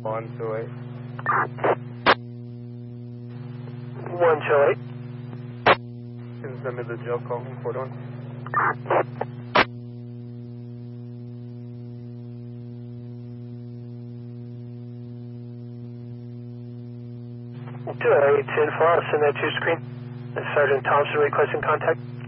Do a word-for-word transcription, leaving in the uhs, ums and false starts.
One two eight. One two eight. Can you send me the jail call from Fort Owens? Two eight ten four. I'll send that to your screen. Sergeant Thompson requesting contact.